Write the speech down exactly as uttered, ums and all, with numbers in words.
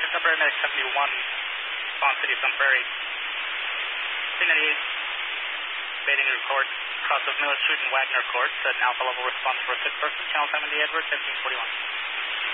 Sun Prairie Medic seventy-one, Spawn City, Sun Prairie. three ninety-eight, Baiting record, cross of Miller Street and Wagner Court, set an alpha level response for a sick person, channel seventy Edward, seventeen forty-one.